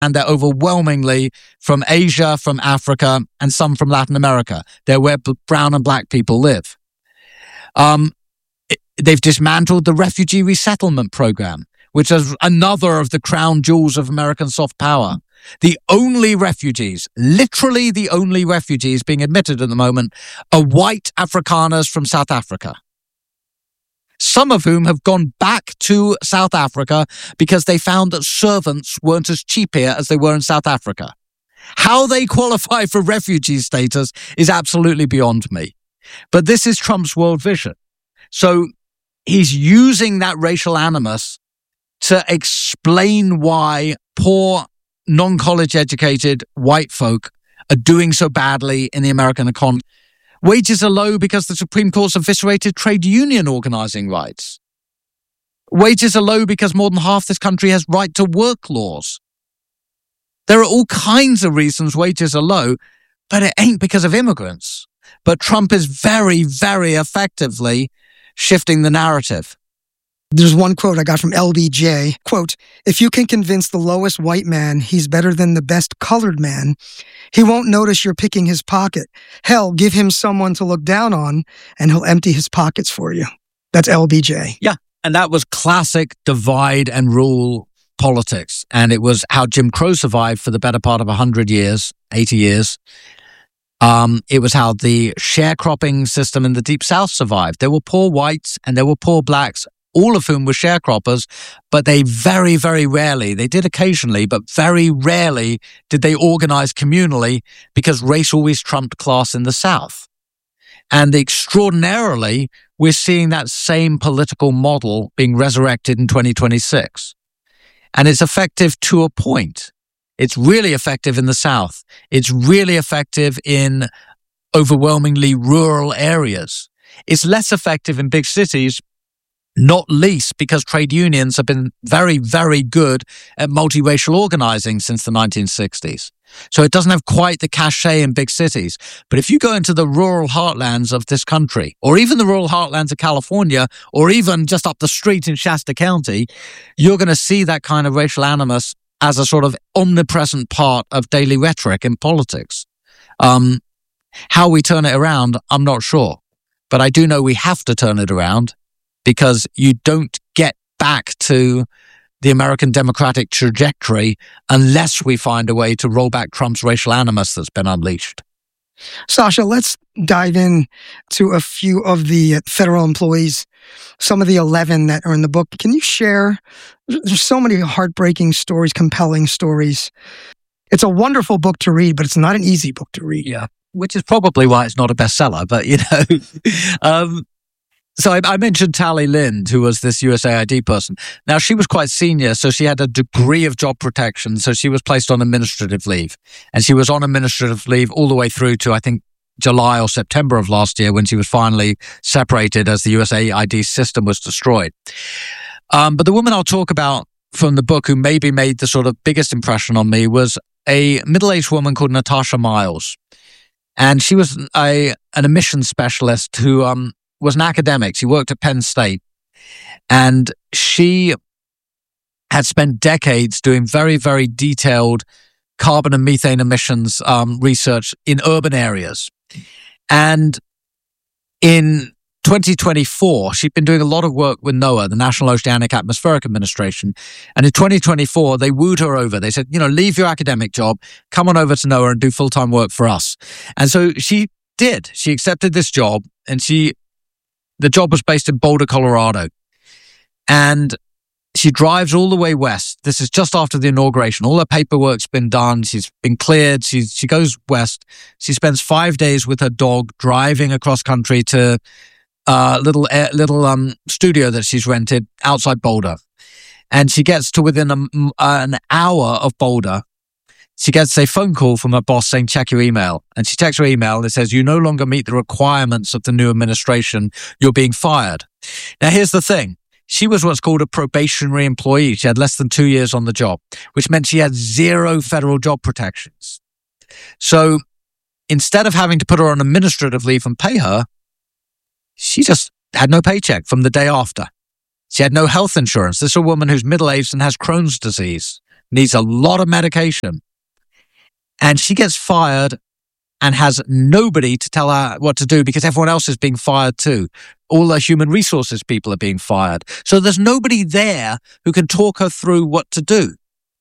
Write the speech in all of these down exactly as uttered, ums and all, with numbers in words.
and they're overwhelmingly from Asia, from Africa, and some from Latin America. They're where brown and black people live. Um, they've dismantled the refugee resettlement program, which is another of the crown jewels of American soft power. The only refugees, literally the only refugees being admitted at the moment, are white Afrikaners from South Africa. Some of whom have gone back to South Africa because they found that servants weren't as cheap here as they were in South Africa. How they qualify for refugee status is absolutely beyond me. But this is Trump's world vision. So he's using that racial animus to explain why poor, non-college educated white folk are doing so badly in the American economy. Wages are low because the Supreme Court's eviscerated trade union organizing rights. Wages are low because more than half this country has right to work laws. There are all kinds of reasons wages are low, but it ain't because of immigrants. But Trump is very, very effectively shifting the narrative. There's one quote I got from L B J, quote, "If you can convince the lowest white man he's better than the best colored man, he won't notice you're picking his pocket. Hell, give him someone to look down on, and he'll empty his pockets for you." That's L B J. Yeah, and that was classic divide and rule politics. And it was how Jim Crow survived for the better part of one hundred years, eighty years. Um, it was how the sharecropping system in the Deep South survived. There were poor whites and there were poor blacks, all of whom were sharecroppers, but they very, very rarely, they did occasionally, but very rarely did they organize communally because race always trumped class in the South. And extraordinarily, we're seeing that same political model being resurrected in twenty twenty-six. And it's effective to a point. It's really effective in the South. It's really effective in overwhelmingly rural areas. It's less effective in big cities, not least because trade unions have been very, very good at multiracial organizing since the nineteen sixties. So it doesn't have quite the cachet in big cities. But if you go into the rural heartlands of this country, or even the rural heartlands of California, or even just up the street in Shasta County, you're going to see that kind of racial animus as a sort of omnipresent part of daily rhetoric in politics. Um, how we turn it around, I'm not sure. But I do know we have to turn it around, because you don't get back to the American democratic trajectory unless we find a way to roll back Trump's racial animus that's been unleashed. Sasha, let's dive in to a few of the federal employees, some of the eleven that are in the book. Can you share? There's so many heartbreaking stories, compelling stories. It's a wonderful book to read, but it's not an easy book to read. Yeah, which is probably why it's not a bestseller, but you know... um, So I, I mentioned Tally Lind, who was this U S A I D person. Now, she was quite senior, so she had a degree of job protection, so she was placed on administrative leave. And she was on administrative leave all the way through to, I think, July or September of last year, when she was finally separated as the U S A I D system was destroyed. Um, but the woman I'll talk about from the book who maybe made the sort of biggest impression on me was a middle-aged woman called Natasha Miles. And she was a an admissions specialist who... um. was an academic. She worked at Penn State, and she had spent decades doing very, very detailed carbon and methane emissions um, research in urban areas. And in twenty twenty-four, she'd been doing a lot of work with NOAA, the National Oceanic Atmospheric Administration. And in twenty twenty-four, they wooed her over. They said, you know, leave your academic job, come on over to NOAA and do full-time work for us. And so she did. She accepted this job, and she The job was based in Boulder, Colorado. And she drives all the way west. This is just after the inauguration. All her paperwork's been done. She's been cleared. She, she goes west. She spends five days with her dog driving across country to a little, uh, little um, studio that she's rented outside Boulder. And she gets to within a, an hour of Boulder. She gets a phone call from her boss saying, check your email. And she checks her email and it says, you no longer meet the requirements of the new administration. You're being fired. Now, here's the thing. She was what's called a probationary employee. She had less than two years on the job, which meant she had zero federal job protections. So instead of having to put her on administrative leave and pay her, she just had no paycheck from the day after. She had no health insurance. This is a woman who's middle-aged and has Crohn's disease. needs a lot of medication. And she gets fired and has nobody to tell her what to do because everyone else is being fired too. All the human resources people are being fired. So there's nobody there who can talk her through what to do.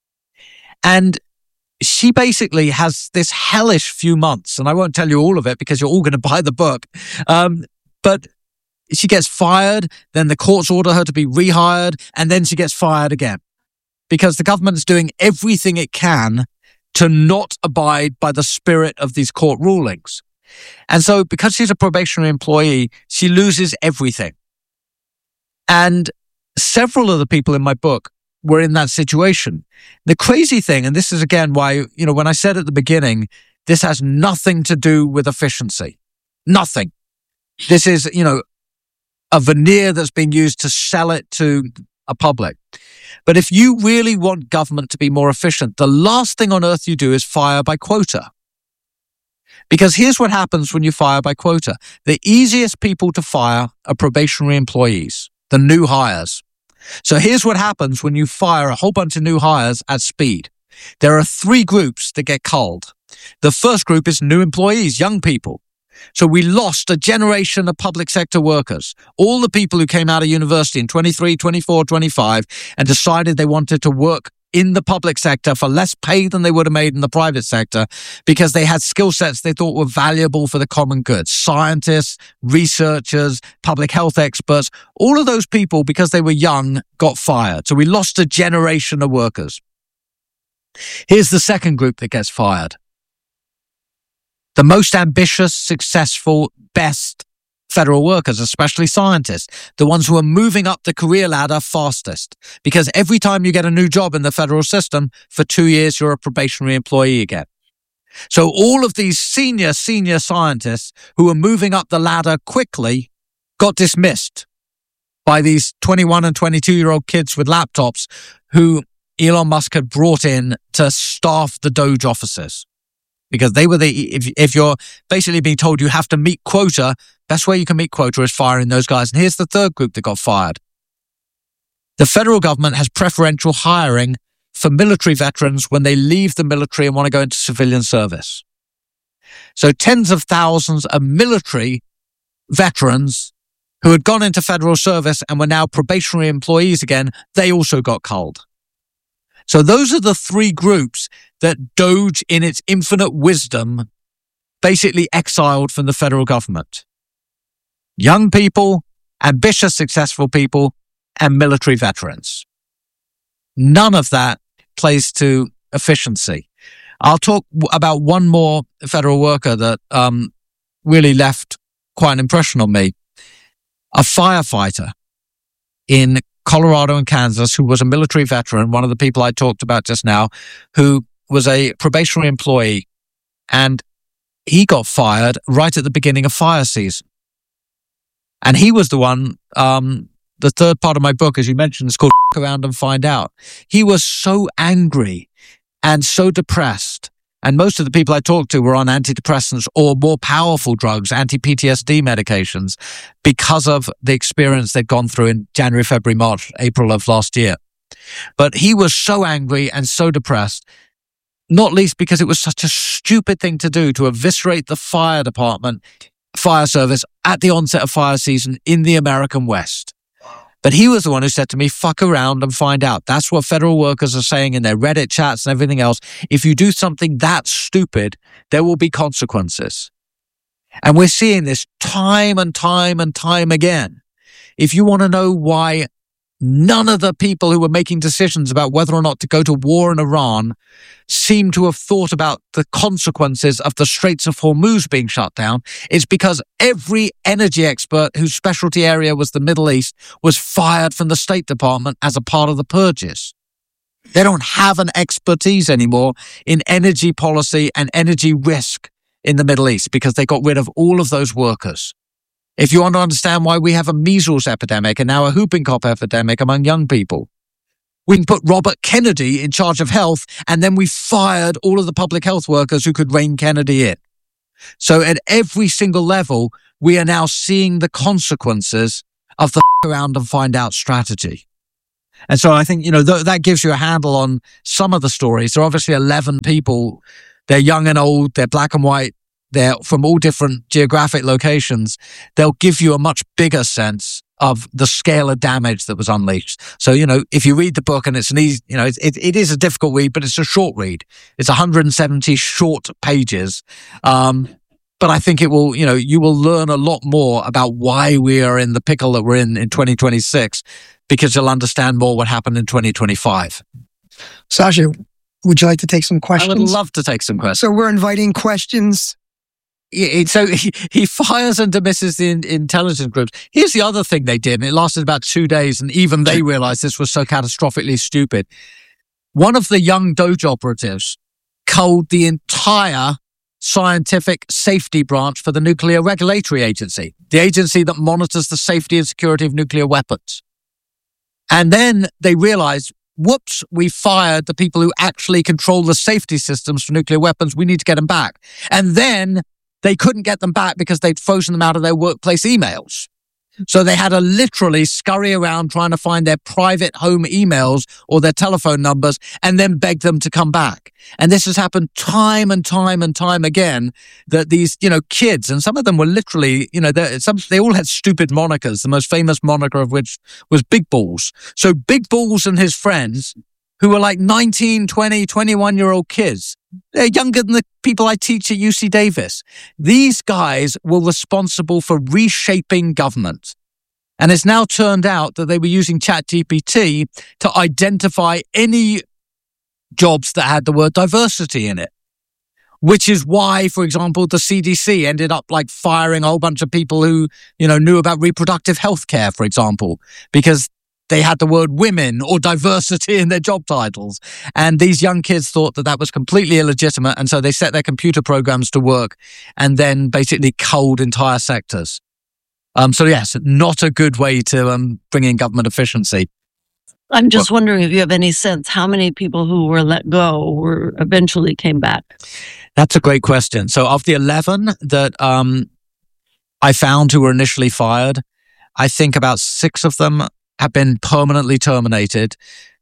And she basically has this hellish few months, and I won't tell you all of it because you're all going to buy the book. Um, but she gets fired, then the courts order her to be rehired, and then she gets fired again because the government is doing everything it can to not abide by the spirit of these court rulings. And so because she's a probationary employee, she loses everything. And several of the people in my book were in that situation. The crazy thing, and this is again why, you know, when I said at the beginning, this has nothing to do with efficiency. Nothing. This is, you know, a veneer that's been used to sell it to a public. But if you really want government to be more efficient, the last thing on earth you do is fire by quota. Because here's what happens when you fire by quota. The easiest people to fire are probationary employees, the new hires. So here's what happens when you fire a whole bunch of new hires at speed. There are three groups that get culled. The first group is new employees, young people. So we lost a generation of public sector workers, all the people who came out of university in twenty-three, twenty-four, twenty-five and decided they wanted to work in the public sector for less pay than they would have made in the private sector because they had skill sets they thought were valuable for the common good. Scientists, researchers, public health experts, all of those people, because they were young, got fired. So we lost a generation of workers. Here's the second group that gets fired. The most ambitious, successful, best federal workers, especially scientists, the ones who are moving up the career ladder fastest. Because every time you get a new job in the federal system, for two years, you're a probationary employee again. So all of these senior, senior scientists who are moving up the ladder quickly got dismissed by these twenty-one and twenty-two-year-old kids with laptops who Elon Musk had brought in to staff the Doge offices. Because they were the, if, if you're basically being told you have to meet quota, best way you can meet quota is firing those guys. And here's the third group that got fired. The federal government has preferential hiring for military veterans when they leave the military and want to go into civilian service. So tens of thousands of military veterans who had gone into federal service and were now probationary employees again, they also got culled. So those are the three groups that Doge, in its infinite wisdom, basically exiled from the federal government. Young people, ambitious, successful people, and military veterans. None of that plays to efficiency. I'll talk about one more federal worker that um, really left quite an impression on me. A firefighter in Colorado and Kansas who was a military veteran, one of the people I talked about just now, who was a probationary employee, and he got fired right at the beginning of fire season. And he was the one, um, the third part of my book, as you mentioned, is called Around and Find Out. He was so angry and so depressed. And most of the people I talked to were on antidepressants or more powerful drugs, anti-P T S D medications, because of the experience they'd gone through in January, February, March, April of last year. But he was so angry and so depressed, not least because it was such a stupid thing to do to eviscerate the fire department, fire service at the onset of fire season in the American West. But he was the one who said to me, fuck around and find out. That's what federal workers are saying in their Reddit chats and everything else. If you do something that stupid, there will be consequences. And we're seeing this time and time and time again. If you want to know why none of the people who were making decisions about whether or not to go to war in Iran seem to have thought about the consequences of the Straits of Hormuz being shut down, it's because every energy expert whose specialty area was the Middle East was fired from the State Department as a part of the purges. They don't have an expertise anymore in energy policy and energy risk in the Middle East because they got rid of all of those workers. If you want to understand why we have a measles epidemic and now a whooping cough epidemic among young people, we can put Robert Kennedy in charge of health, and then we fired all of the public health workers who could rein Kennedy in. So at every single level, we are now seeing the consequences of the around and find out strategy. And so I think, you know, th- that gives you a handle on some of the stories. There are obviously eleven people. They're young and old. They're black and white. They're from all different geographic locations. They'll give you a much bigger sense of the scale of damage that was unleashed. So, you know, if you read the book, and it's an easy, you know, it, it, it is a difficult read, but it's a short read. It's one hundred seventy short pages. Um, but I think it will, you know, you will learn a lot more about why we are in the pickle that we're in in twenty twenty-six, because you'll understand more what happened in twenty twenty-five. Sasha, would you like to take some questions? I would love to take some questions. So we're inviting questions. So he, he fires and dismisses the in, intelligence groups. Here's the other thing they did, and it lasted about two days, and even they realized this was so catastrophically stupid. One of the young Doge operatives culled the entire scientific safety branch for the Nuclear Regulatory Agency, the agency that monitors the safety and security of nuclear weapons. And then they realized, whoops, we fired the people who actually control the safety systems for nuclear weapons. We need to get them back. And then they couldn't get them back because they'd frozen them out of their workplace emails. So they had to literally scurry around trying to find their private home emails or their telephone numbers and then beg them to come back. And this has happened time and time and time again, that these, you know, kids, and some of them were literally, you know, some, they all had stupid monikers, the most famous moniker of which was Big Balls. So Big Balls and his friends, who were like nineteen, twenty, twenty-one-year-old kids, they're younger than the people I teach at U C Davis. These guys were responsible for reshaping government. And it's now turned out that they were using ChatGPT to identify any jobs that had the word diversity in it. Which is why, for example, the C D C ended up like firing a whole bunch of people who, you know, knew about reproductive health care, for example, because they had the word women or diversity in their job titles. And these young kids thought that that was completely illegitimate. And so they set their computer programs to work and then basically culled entire sectors. Um, so yes, not a good way to um, bring in government efficiency. I'm just well, wondering if you have any sense how many people who were let go were eventually came back. That's a great question. So of the eleven that um, I found who were initially fired, I think about six of them have been permanently terminated,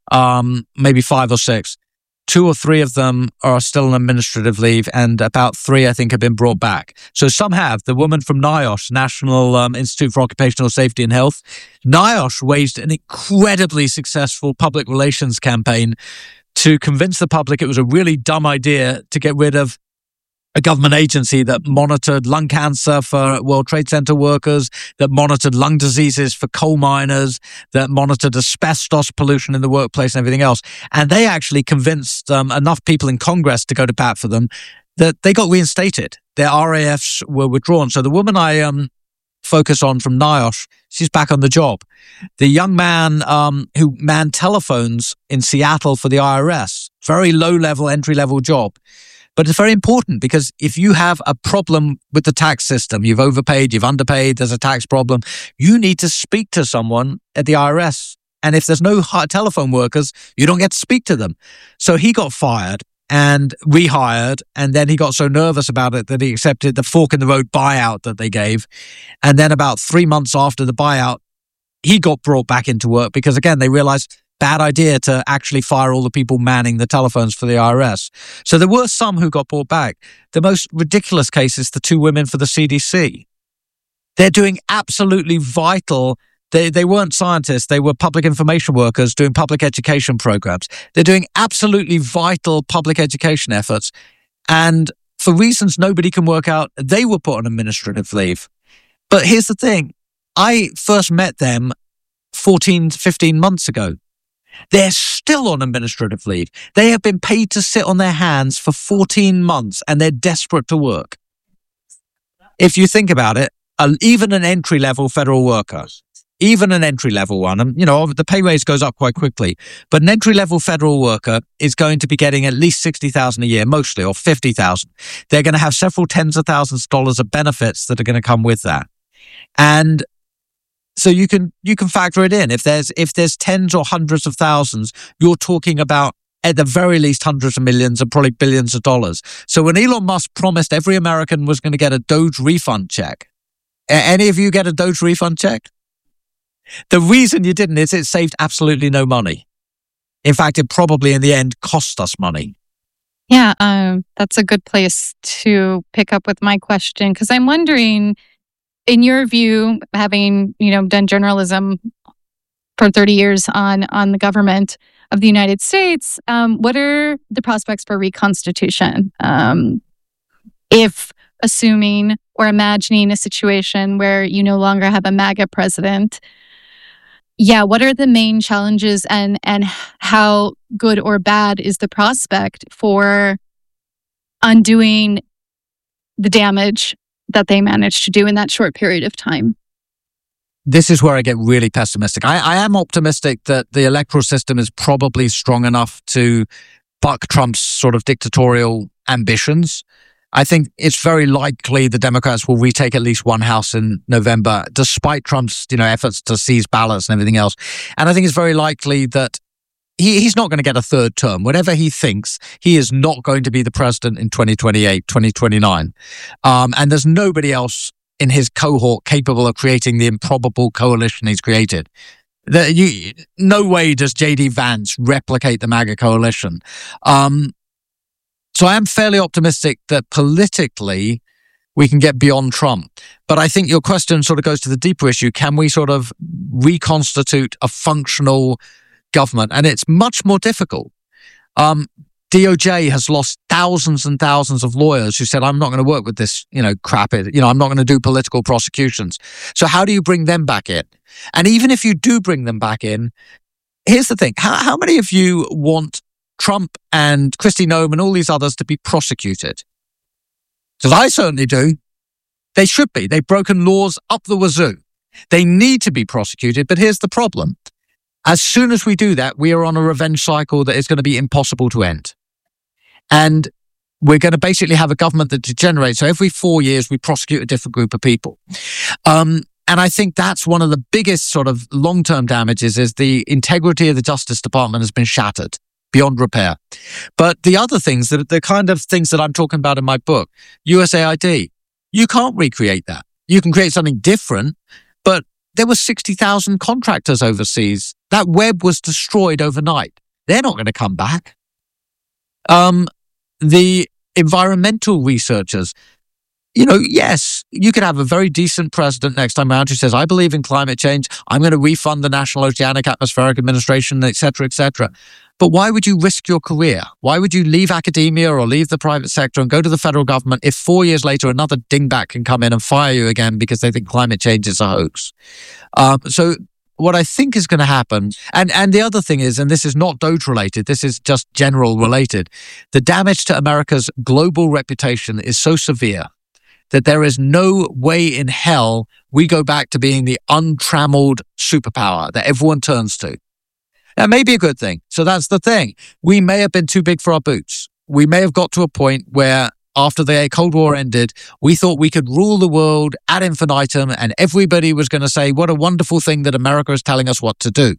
um, maybe five or six. Two or three of them are still on administrative leave, and about three, I think, have been brought back. So some have. The woman from NIOSH, National um, Institute for Occupational Safety and Health, NIOSH waged an incredibly successful public relations campaign to convince the public it was a really dumb idea to get rid of a government agency that monitored lung cancer for World Trade Center workers, that monitored lung diseases for coal miners, that monitored asbestos pollution in the workplace and everything else. And they actually convinced um, enough people in Congress to go to bat for them that they got reinstated. Their R A Fs were withdrawn. So the woman I um, focus on from NIOSH, she's back on the job. The young man um, who manned telephones in Seattle for the I R S, very low-level, entry-level job. But it's very important, because if you have a problem with the tax system, you've overpaid, you've underpaid, there's a tax problem, you need to speak to someone at the I R S. And if there's no telephone workers, you don't get to speak to them. So he got fired and rehired, and then he got so nervous about it that he accepted the fork in the road buyout that they gave. And then about three months after the buyout, he got brought back into work because, again, they realized bad idea to actually fire all the people manning the telephones for the I R S. So there were some who got brought back. The most ridiculous case is the two women for the C D C. They're doing absolutely vital, they, they weren't scientists, they were public information workers doing public education programs. They're doing absolutely vital public education efforts. And for reasons nobody can work out, they were put on administrative leave. But here's the thing. I first met them fourteen, fifteen months ago. They're still on administrative leave. They have been paid to sit on their hands for fourteen months, and they're desperate to work. If you think about it, uh, even an entry-level federal worker, even an entry-level one, and you know, the pay raise goes up quite quickly, but an entry-level federal worker is going to be getting at least sixty thousand dollars a year, mostly, or fifty thousand dollars. They're going to have several tens of thousands of dollars of benefits that are going to come with that. And so you can you can factor it in. If there's if there's tens or hundreds of thousands, you're talking about at the very least hundreds of millions and probably billions of dollars. So when Elon Musk promised every American was going to get a Doge refund check, any of you get a Doge refund check? The reason you didn't is it saved absolutely no money. In fact, it probably in the end cost us money. Yeah, um, that's a good place to pick up with my question, because I'm wondering, in your view, having you know done journalism for thirty years on on the government of the United States, um, what are the prospects for reconstitution? Um, if assuming or imagining a situation where you no longer have a MAGA president, yeah, what are the main challenges, and and how good or bad is the prospect for undoing the damage that they managed to do in that short period of time? This is where I get really pessimistic. I, I am optimistic that the electoral system is probably strong enough to buck Trump's sort of dictatorial ambitions. I think it's very likely the Democrats will retake at least one house in November, despite Trump's, you know, efforts to seize ballots and everything else. And I think it's very likely that he, he's not going to get a third term. Whatever he thinks, he is not going to be the president in twenty twenty-eight, twenty twenty-nine. Um, and there's nobody else in his cohort capable of creating the improbable coalition he's created. The, you, no way does J D Vance replicate the MAGA coalition. Um, So I am fairly optimistic that politically we can get beyond Trump. But I think your question sort of goes to the deeper issue. Can we sort of reconstitute a functional government? And it's much more difficult. Um, D O J has lost thousands and thousands of lawyers who said, I'm not going to work with this, you know, crap. You know, I'm not going to do political prosecutions. So how do you bring them back in? And even if you do bring them back in, here's the thing. How, how many of you want Trump and Kristi Noem and all these others to be prosecuted? Because I certainly do. They should be. They've broken laws up the wazoo. They need to be prosecuted. But here's the problem. As soon as we do that, we are on a revenge cycle that is going to be impossible to end. And we're going to basically have a government that degenerates. So every four years, we prosecute a different group of people. Um, and I think that's one of the biggest sort of long-term damages is the integrity of the Justice Department has been shattered beyond repair. But the other things, the, the kind of things that I'm talking about in my book, U S A I D, you can't recreate that. You can create something different, but there were sixty thousand contractors overseas. That web was destroyed overnight. They're not going to come back. Um, the environmental researchers, you know, yes, you could have a very decent president next time around who says, I believe in climate change. I'm going to refund the National Oceanic Atmospheric Administration, et cetera, et cetera. But why would you risk your career? Why would you leave academia or leave the private sector and go to the federal government if four years later another dingbat can come in and fire you again because they think climate change is a hoax? Um, so what I think is going to happen, and, and the other thing is, and this is not Doge related, this is just general related, the damage to America's global reputation is so severe that there is no way in hell we go back to being the untrammeled superpower that everyone turns to. That may be a good thing. So that's the thing. We may have been too big for our boots. We may have got to a point where after the Cold War ended, we thought we could rule the world ad infinitum and everybody was going to say, what a wonderful thing that America is telling us what to do.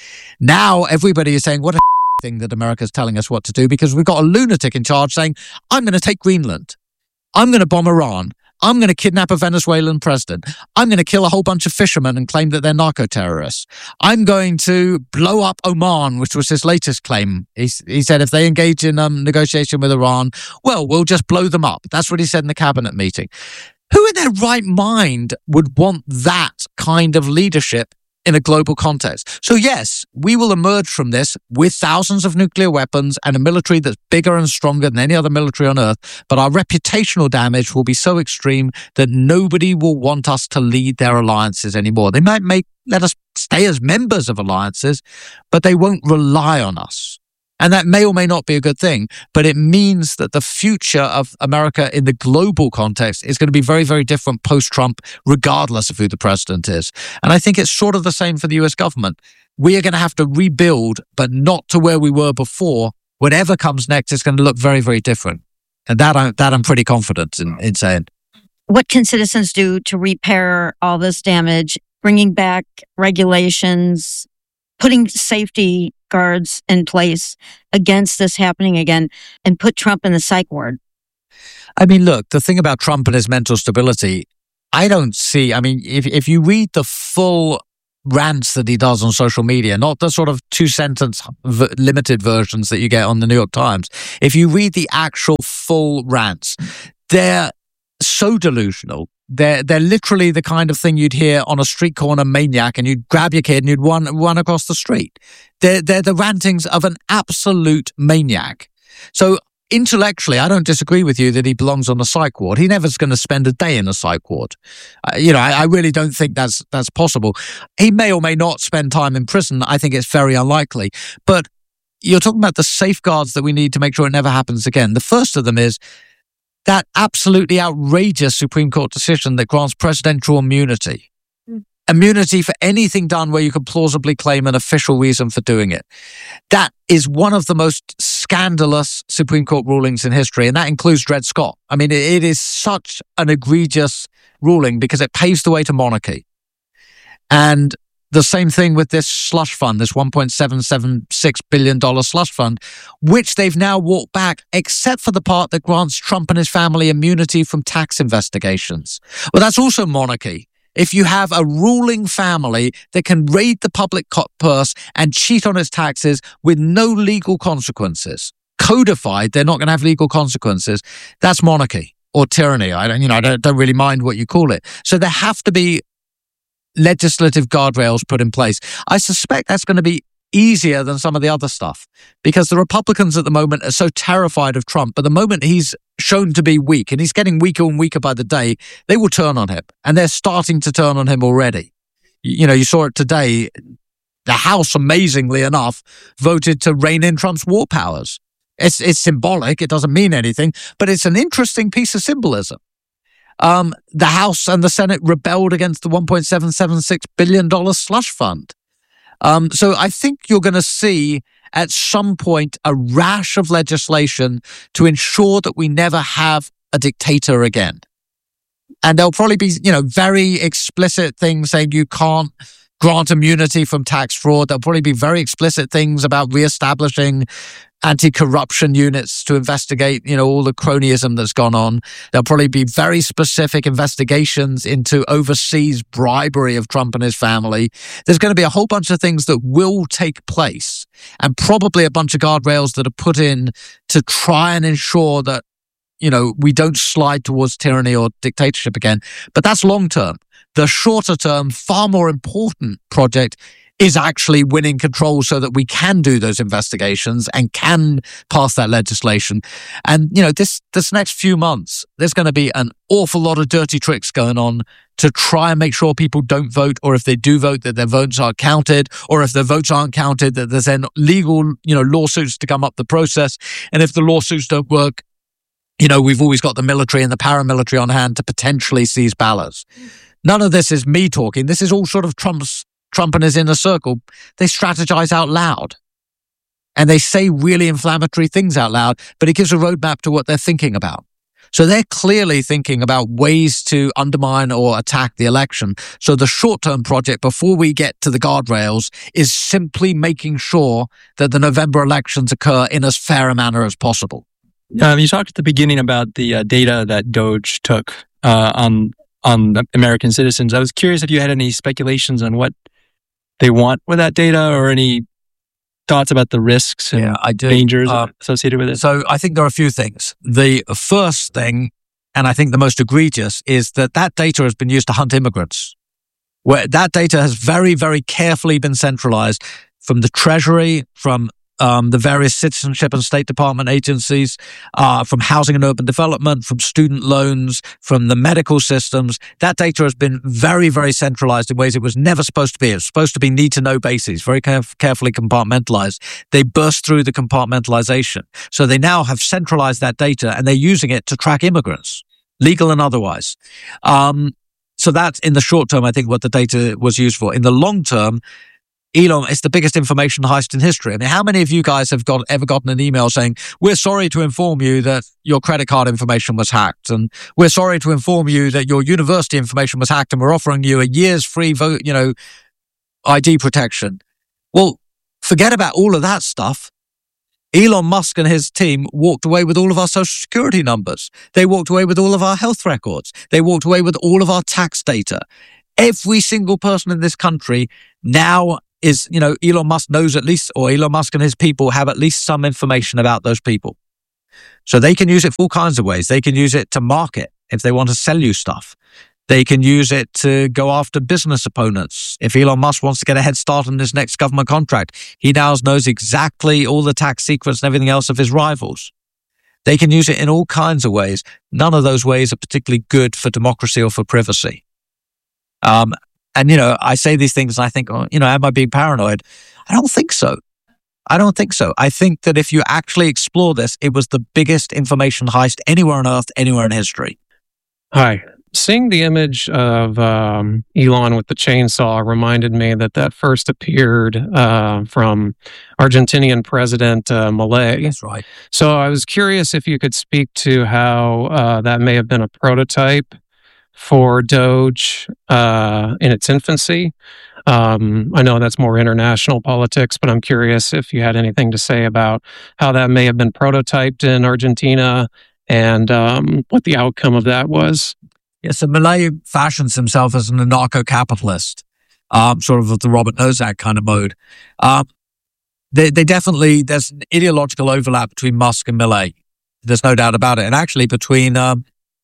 Now everybody is saying, what a thing that America is telling us what to do, because we've got a lunatic in charge saying, I'm going to take Greenland. I'm going to bomb Iran. I'm going to kidnap a Venezuelan president. I'm going to kill a whole bunch of fishermen and claim that they're narco-terrorists. I'm going to blow up Oman, which was his latest claim. He, he said if they engage in um, negotiation with Iran, well, we'll just blow them up. That's what he said in the cabinet meeting. Who in their right mind would want that kind of leadership in a global context? So yes, we will emerge from this with thousands of nuclear weapons and a military that's bigger and stronger than any other military on earth, but our reputational damage will be so extreme that nobody will want us to lead their alliances anymore. They might make let us stay as members of alliances, but they won't rely on us. And that may or may not be a good thing, but it means that the future of America in the global context is going to be very, very different post-Trump, regardless of who the president is. And I think it's sort of the same for the U S government. We are going to have to rebuild, but not to where we were before. Whatever comes next is going to look very, very different. And that, I, that I'm pretty confident in, in saying. What can citizens do to repair all this damage, bringing back regulations, putting safety guards in place against this happening again, and put Trump in the psych ward? I mean, look, the thing about Trump and his mental stability, I don't see, I mean, if if you read the full rants that he does on social media, not the sort of two sentence v- limited versions that you get on the New York Times. If you read the actual full rants, they're so delusional. They're, they're literally the kind of thing you'd hear on a street corner maniac, and you'd grab your kid and you'd run, run across the street. They're, they're the rantings of an absolute maniac. So intellectually, I don't disagree with you that he belongs on a psych ward. He never's going to spend a day in a psych ward. Uh, you know, I, I really don't think that's that's possible. He may or may not spend time in prison. I think it's very unlikely. But you're talking about the safeguards that we need to make sure it never happens again. The first of them is that absolutely outrageous Supreme Court decision that grants presidential immunity. Mm. Immunity for anything done where you could plausibly claim an official reason for doing it. That is one of the most scandalous Supreme Court rulings in history, and that includes Dred Scott. I mean, it, it is such an egregious ruling because it paves the way to monarchy. And the same thing with this slush fund, this one point seven seven six billion dollars slush fund, which they've now walked back, except for the part that grants Trump and his family immunity from tax investigations. Well, that's also monarchy. If you have a ruling family that can raid the public co- purse and cheat on its taxes with no legal consequences, codified, they're not going to have legal consequences, that's monarchy or tyranny. I don't, you know, I don't, don't really mind what you call it. So there have to be legislative guardrails put in place. I suspect that's going to be easier than some of the other stuff because the Republicans at the moment are so terrified of Trump, but the moment he's shown to be weak, and he's getting weaker and weaker by the day, they will turn on him, and they're starting to turn on him already. You know, you saw it today. The House, amazingly enough, voted to rein in Trump's war powers. It's, it's symbolic. It doesn't mean anything, but it's an interesting piece of symbolism. Um, the House and the Senate rebelled against the one point seven seven six billion dollars slush fund. Um, so I think you're going to see at some point a rash of legislation to ensure that we never have a dictator again. And there'll probably be, you know, very explicit things saying you can't grant immunity from tax fraud. There'll probably be very explicit things about reestablishing anti-corruption units to investigate, you know, all the cronyism that's gone on. There'll probably be very specific investigations into overseas bribery of Trump and his family. There's going to be a whole bunch of things that will take place, and probably a bunch of guardrails that are put in to try and ensure that, you know, we don't slide towards tyranny or dictatorship again. But that's long term. The shorter term, far more important project is actually winning control so that we can do those investigations and can pass that legislation. And, you know, this, this next few months, there's going to be an awful lot of dirty tricks going on to try and make sure people don't vote, or if they do vote, that their votes are counted, or if their votes aren't counted, that there's then legal, you know, lawsuits to come up the process. And if the lawsuits don't work, you know, we've always got the military and the paramilitary on hand to potentially seize ballots. None of this is me talking. This is all sort of Trump's Trump and his inner circle. They strategize out loud, and they say really inflammatory things out loud, but it gives a roadmap to what they're thinking about. So they're clearly thinking about ways to undermine or attack the election. So the short-term project before we get to the guardrails is simply making sure that the November elections occur in as fair a manner as possible. Um, you talked at the beginning about the uh, data that Doge took uh, on on American citizens. I was curious if you had any speculations on what they want with that data, or any thoughts about the risks and yeah, I do. dangers uh, associated with it. So I think there are a few things. The first thing, and I think the most egregious, is that that data has been used to hunt immigrants. Where that data has very, very carefully been centralized from the Treasury, from Um, the various citizenship and State Department agencies, uh, from housing and urban development, from student loans, from the medical systems. That data has been very, very centralized in ways it was never supposed to be. It was supposed to be need-to-know bases, very caref- carefully compartmentalized. They burst through the compartmentalization. So they now have centralized that data, and they're using it to track immigrants, legal and otherwise. Um, so that's, in the short term, I think, what the data was used for. In the long term, Elon, it's the biggest information heist in history. I mean, how many of you guys have got ever gotten an email saying, we're sorry to inform you that your credit card information was hacked, and we're sorry to inform you that your university information was hacked, and we're offering you a year's free vote, you know, I D protection? Well, forget about all of that stuff. Elon Musk and his team walked away with all of our social security numbers. They walked away with all of our health records. They walked away with all of our tax data. Every single person in this country now is, you know, Elon Musk knows at least, or Elon Musk and his people have at least some information about those people. So they can use it for all kinds of ways. They can use it to market if they want to sell you stuff. They can use it to go after business opponents. If Elon Musk wants to get a head start on his next government contract, he now knows exactly all the tax secrets and everything else of his rivals. They can use it in all kinds of ways. None of those ways are particularly good for democracy or for privacy. Um, and, you know, I say these things and I think, oh, you know, am I being paranoid? I don't think so. I don't think so. I think that if you actually explore this, it was the biggest information heist anywhere on Earth, anywhere in history. Hi. Seeing the image of um, Elon with the chainsaw reminded me that that first appeared uh, from Argentinian President uh, Milei. That's right. So I was curious if you could speak to how uh, that may have been a prototype for Doge uh, in its infancy. Um, I know that's more international politics, but I'm curious if you had anything to say about how that may have been prototyped in Argentina and um, what the outcome of that was. Yeah, so Milei fashions himself as an anarcho-capitalist, um, sort of the Robert Nozick kind of mode. Um, they, they definitely, there's an ideological overlap between Musk and Milei. There's no doubt about it. And actually between um,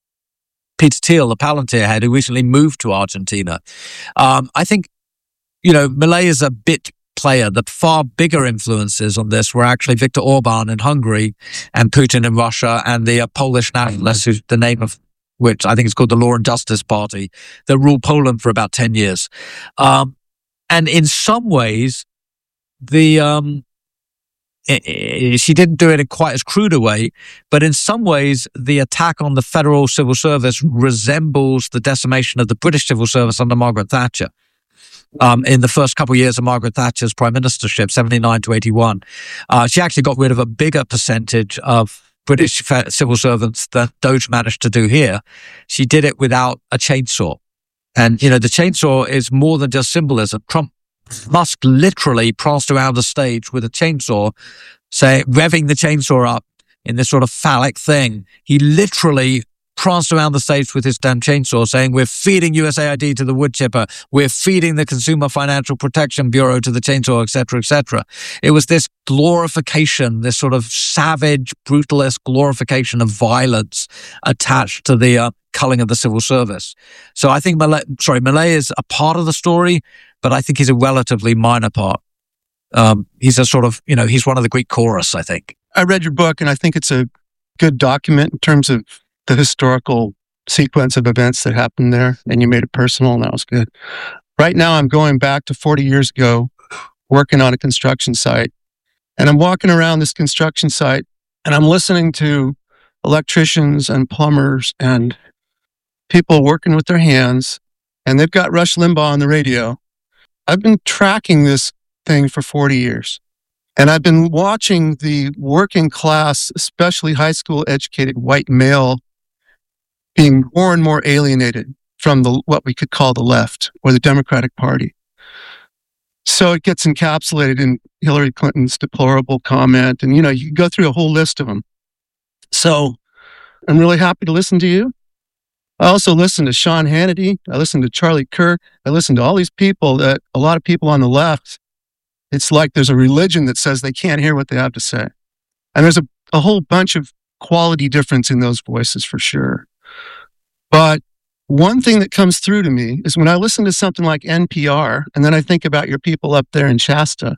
Peter Thiel, the Palantir head, who recently moved to Argentina. Um, I think, you know, Milei is a bit player. The far bigger influences on this were actually Viktor Orban in Hungary and Putin in Russia and the uh, Polish nationalists, who's the name of which I think is called the Law and Justice Party, that ruled Poland for about ten years. Um, and in some ways, the um, it, it, she didn't do it in quite as crude a way, but in some ways, the attack on the federal civil service resembles the decimation of the British civil service under Margaret Thatcher. Um, in the first couple of years of Margaret Thatcher's prime ministership, seventy-nine to eighty-one, uh, she actually got rid of a bigger percentage of British civil servants that Doge managed to do here. She did it without a chainsaw. And, you know, the chainsaw is more than just symbolism. Trump, Musk literally pranced around the stage with a chainsaw, say, revving the chainsaw up in this sort of phallic thing. He literally pranced around the stage with his damn chainsaw saying, we're feeding U S A I D to the wood chipper. We're feeding the Consumer Financial Protection Bureau to the chainsaw, et cetera, et cetera. It was this glorification, this sort of savage, brutalist glorification of violence attached to the uh, culling of the civil service. So I think Milei, sorry, Milei is a part of the story, but I think he's a relatively minor part. Um, he's a sort of, you know, he's one of the Greek chorus, I think. I read your book and I think it's a good document in terms of the historical sequence of events that happened there, and you made it personal, and that was good. Right now, I'm going back to forty years ago, working on a construction site, and I'm walking around this construction site, and I'm listening to electricians and plumbers and people working with their hands, and they've got Rush Limbaugh on the radio. I've been tracking this thing for forty years. And I've been watching the working class, especially high school educated white male, being more and more alienated from the what we could call the left or the Democratic Party. So it gets encapsulated in Hillary Clinton's deplorable comment. And, you know, you can go through a whole list of them. So I'm really happy to listen to you. I also listen to Sean Hannity. I listen to Charlie Kirk. I listen to all these people that a lot of people on the left, it's like there's a religion that says they can't hear what they have to say. And there's a, a whole bunch of quality difference in those voices for sure. But one thing that comes through to me is when I listen to something like N P R, and then I think about your people up there in Shasta,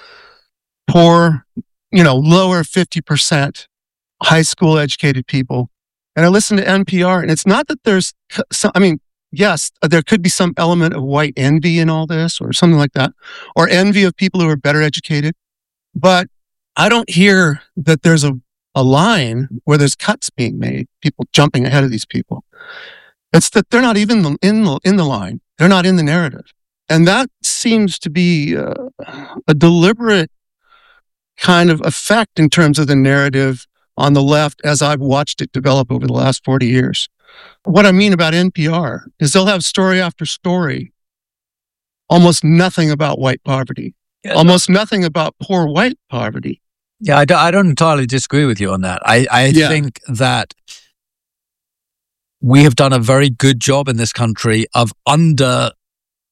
poor, you know, lower fifty percent high school educated people. And I listen to N P R, and it's not that there's some, I mean, yes, there could be some element of white envy in all this or something like that, or envy of people who are better educated. But I don't hear that there's a, a line where there's cuts being made, people jumping ahead of these people. It's that they're not even in the, in the line. They're not in the narrative. And that seems to be uh, a deliberate kind of effect in terms of the narrative on the left as I've watched it develop over the last forty years. What I mean about N P R is they'll have story after story, almost nothing about white poverty, yeah, almost nothing about poor white poverty. Yeah, I don't, I don't entirely disagree with you on that. I, I yeah. think that we have done a very good job in this country of under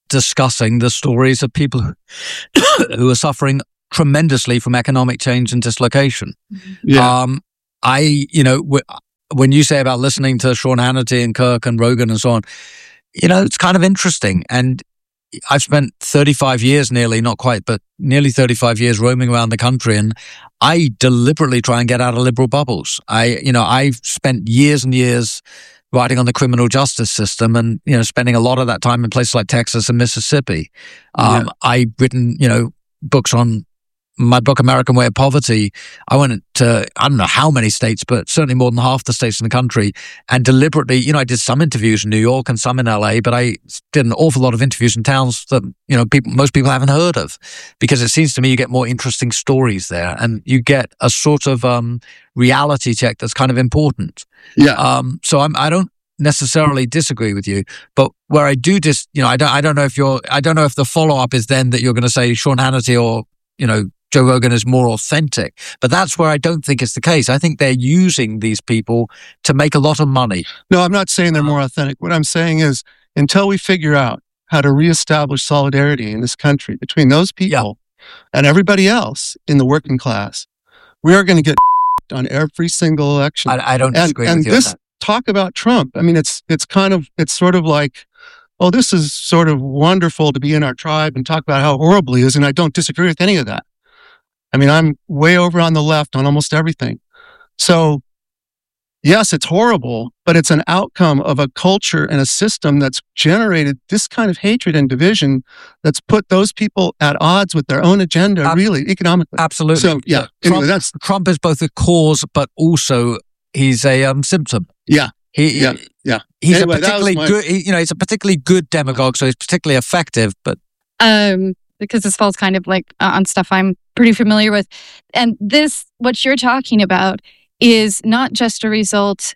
discussing the stories of people who, who are suffering tremendously from economic change and dislocation. Yeah. Um, I, you know, w- when you say about listening to Sean Hannity and Kirk and Rogan and so on, you know, it's kind of interesting. And I've spent thirty-five years nearly, not quite, but nearly thirty-five years roaming around the country. And I deliberately try and get out of liberal bubbles. I, you know, I've spent years and years writing on the criminal justice system and, you know, spending a lot of that time in places like Texas and Mississippi. Um, Yeah. I've written, you know, books on my book, American Way of Poverty. I went to, I don't know how many states, but certainly more than half the states in the country, and deliberately, you know, I did some interviews in New York and some in L A, but I did an awful lot of interviews in towns that, you know, people, most people haven't heard of, because it seems to me you get more interesting stories there and you get a sort of um, reality check that's kind of important. Yeah. Um, so I'm, I don't necessarily disagree with you, but where I do dis, you know, I don't, I don't know if you're, I don't know if the follow up is then that you're going to say Sean Hannity or, you know, Joe Rogan is more authentic, but that's where I don't think it's the case. I think they're using these people to make a lot of money. No, I'm not saying they're more authentic. What I'm saying is, until we figure out how to reestablish solidarity in this country between those people and everybody else in the working class, we are going to get on every single election. I, I don't disagree and, with and you this on that. talk about Trump, I mean, it's it's kind of it's sort of like, oh, this is sort of wonderful to be in our tribe and talk about how horrible he is, and I don't disagree with any of that. I mean, I'm way over on the left on almost everything. So, yes, it's horrible, but it's an outcome of a culture and a system that's generated this kind of hatred and division that's put those people at odds with their own agenda, Ab- really, economically. Absolutely. So, yeah, Trump, anyway, that's, Trump is both a cause, but also he's a um, symptom. yeah, He, yeah, yeah. He's Anyway, a that was particularly my- good, he, you know, he's a particularly good demagogue, so he's particularly effective, but um, because this falls kind of like uh, on stuff I'm pretty familiar with. And this, what you're talking about, is not just a result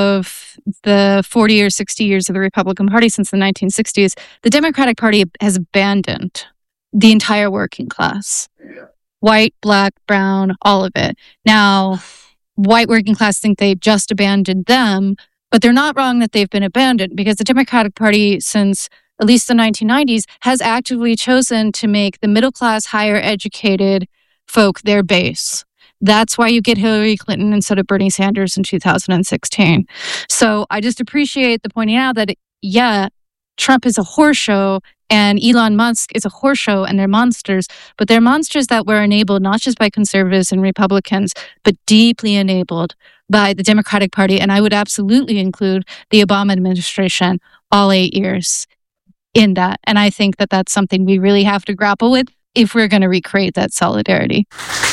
of the forty or sixty years of the Republican Party since the nineteen sixties. The Democratic Party has abandoned the entire working class. White, black, brown, all of it. Now, white working class think they just abandoned them, but they're not wrong that they've been abandoned, because the Democratic Party, since at least the nineteen nineties, has actively chosen to make the middle class, higher educated folk their base. That's why you get Hillary Clinton instead of Bernie Sanders in two thousand sixteen. So I just appreciate the pointing out that, yeah, Trump is a horse show and Elon Musk is a horse show and they're monsters, but they're monsters that were enabled not just by conservatives and Republicans, but deeply enabled by the Democratic Party. And I would absolutely include the Obama administration, all eight years in that. And I think that that's something we really have to grapple with if we're going to recreate that solidarity.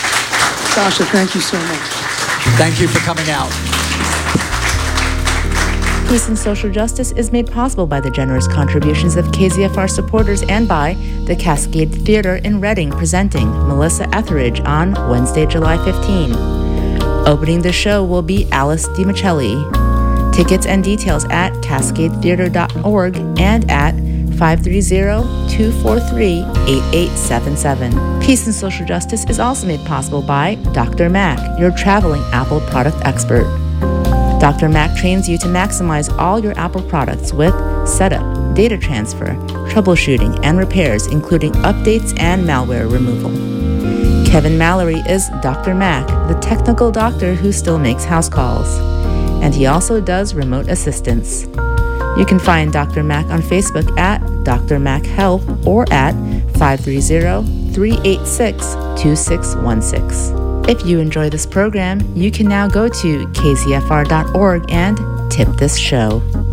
Sasha, thank you so much. thank you for coming out. Peace and Social Justice is made possible by the generous contributions of K Z F R supporters and by the Cascade Theater in Reading, presenting Melissa Etheridge on Wednesday, July fifteenth. Opening the show will be Alice DiMichelli. Tickets and details at cascade theater dot org and at five three zero, two four three, eight eight seven seven. Peace and Social Justice is also made possible by Doctor Mac, your traveling Apple product expert. Doctor Mac trains you to maximize all your Apple products with setup, data transfer, troubleshooting, and repairs, including updates and malware removal. Kevin Mallory is Doctor Mac, the technical doctor who still makes house calls. And he also does remote assistance. You can find Doctor Mac on Facebook at Doctor Mac Help or at five three zero, three eight six, two six one six. If you enjoy this program, you can now go to K Z F R dot org and tip this show.